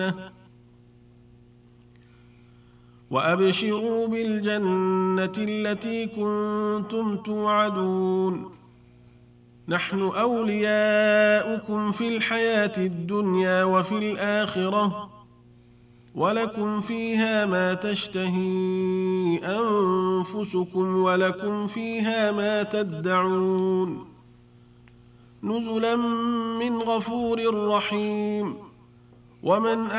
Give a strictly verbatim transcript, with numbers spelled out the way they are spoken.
وأبشروا بالجنة التي كنتم توعدون نحن أولياؤكم في الحياة الدنيا وفي الآخرة ولكم فيها ما تشتهي أنفسكم ولكم فيها ما تدعون نزلا من غفور رحيم. ومن